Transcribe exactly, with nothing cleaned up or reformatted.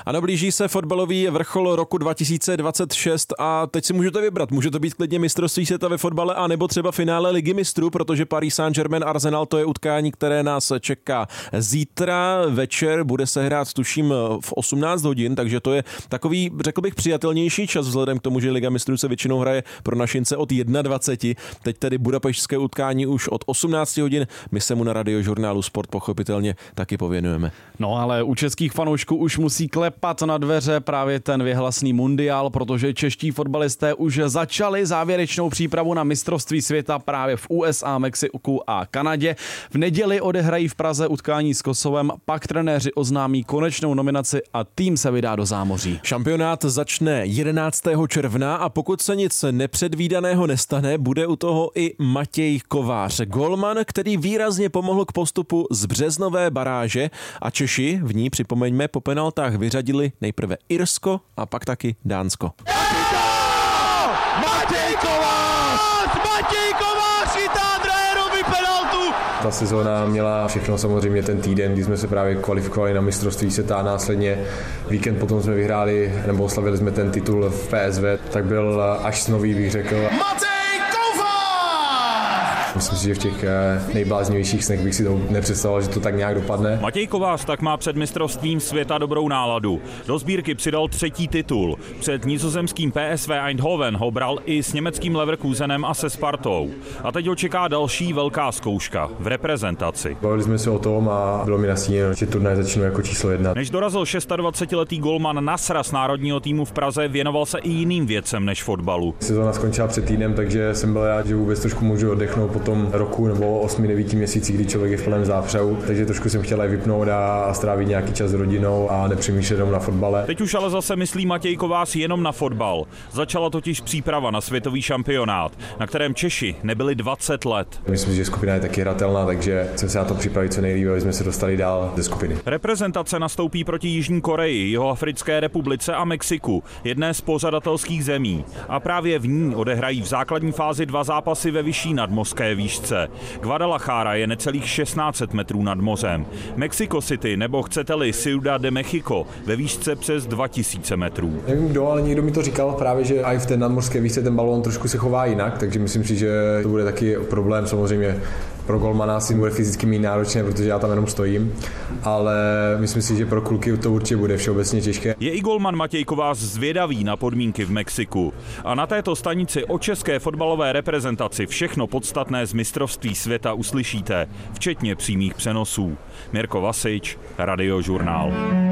Ano, blíží se fotbalový vrchol roku dva tisíce dvacet šest a teď si můžete vybrat. Může to být klidně mistrovství světa ve fotbale a nebo třeba finále Ligy mistrů, protože Paris Saint-Germain Arsenal to je utkání, které nás čeká zítra večer. Bude se hrát, tuším, v osmnáct hodin, takže to je takový, řekl bych, přijatelnější čas vzhledem k tomu, že Liga mistrů se většinou hraje pro našince od dvacet jedna. Teď tedy budapešťské utkání už od osmnáct hodin. My se mu na Radiožurnálu Sport pochopitelně taky pověnujeme. No ale u českých fanoušků už musí klepat na dveře právě ten věhlasný mundiál, protože čeští fotbalisté už začali závěrečnou přípravu na mistrovství světa právě v U S A, Mexiku a Kanadě. V neděli odehrají v Praze utkání s Kosovem, pak trenéři oznámí konečnou nominaci a tým se vydá do zámoří. Šampionát začne jedenáctého června a pokud se nic nepředvídaného nestane, bude u toho i Matěj Kovář, golman, který výrazně pomohl k postupu z březnové baráže a Češi v ní, připomeňme, po penaltách vyřadili nejprve Irsko a pak taky Dánsko. Matěj Kovář! Matěj Kovář chytá Drejerovi penaltu! Ta sezóna měla všechno, samozřejmě ten týden, kdy jsme se právě kvalifikovali na mistrovství světa a následně víkend potom jsme vyhráli, nebo oslavili jsme ten titul v P S V, tak byl až snový, bych řekl. Matěj Kovář! Myslím si, že v těch nejbláznivějších snech bych si to nepředstavoval, že to tak nějak dopadne. Matěj Kovář tak má před mistrovstvím světa dobrou náladu. Do sbírky přidal třetí titul. Před nizozemským P S V Eindhoven ho bral i s německým Leverkusenem a se Spartou. A teď ho čeká další velká zkouška v reprezentaci. Bavili jsme se o tom a bylo mi nastíněno, že turnaj začnu jako číslo jedna. Než dorazil dvacetišestiletý golman Nasra z národního týmu v Praze, věnoval se i jiným věcem než fotbalu. Sezóna skončila před týdnem, takže jsem byl rád, že vůbec trošku můžu oddechnout po tom roku nebo osmi devíti měsících, kdy člověk je v plném zápřehu. Takže trošku jsem chtěl vypnout a strávit nějaký čas s rodinou a nepřemýšlet jenom na fotbale. Teď už ale zase myslí Matěj Kovář jenom na fotbal. Začala totiž příprava na světový šampionát, na kterém Češi nebyli dvacet let. Myslím si, že skupina je taky hratelná, takže jsem se na to připravit co nejlíp, aby jsme se dostali dál ze skupiny. Reprezentace nastoupí proti Jižní Koreji, Jihoafrické republice a Mexiku, jedné z pořadatelských zemí. A právě v ní odehrají v základní fázi dva zápasy ve vyšší nadmořské výšce. Guadalajara je necelých šestnáct set metrů nad mořem. Mexico City, nebo chcete-li Ciudad de México, ve výšce přes dva tisíce metrů. Nevím kdo, ale někdo mi to říkal právě, že i v té nadmořské výšce ten balón trošku se chová jinak, takže myslím si, že to bude taky problém samozřejmě. Pro golmana si bude fyzicky mít náročné, protože já tam jenom stojím, ale myslím si, že pro kluky to určitě bude všeobecně těžké. Je i golman Matěj Kovář zvědavý na podmínky v Mexiku. A na této stanici o české fotbalové reprezentaci všechno podstatné z mistrovství světa uslyšíte, včetně přímých přenosů. Mirko Vasič, Radiožurnál.